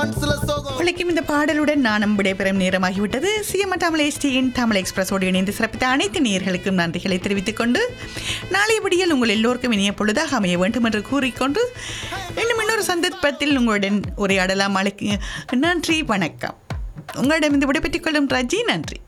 உழைக்கும் இந்த பாடலுடன் நானும் விடைபெறும் நேரமாகிவிட்டது. சிஎம் தமிழ் எஸ்டியின் தமிழ் எக்ஸ்பிரஸோடு இணைந்து சிறப்பித்த அனைத்து நேயர்களுக்கும் நன்றிகளை தெரிவித்துக் கொண்டு நாளைய விடியல் உங்கள் எல்லோருக்கும் இனிய பொழுதாக அமைய வேண்டும் என்று கூறிக்கொண்டு இன்னும் இன்னொரு சந்தர்ப்பத்தில் உங்களுடன் உரையாடலாம். நன்றி, வணக்கம். உங்களிடம் இந்த விடைபெற்றுக் கொள்ளும் ரஜி. நன்றி.